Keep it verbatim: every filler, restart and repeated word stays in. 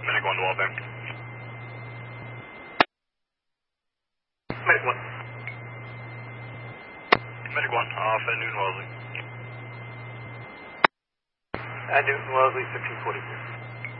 Medic one to Waltham. Medic one. Medic one, off at Newton Wellesley. At Newton Wellesley, fifteen forty-three.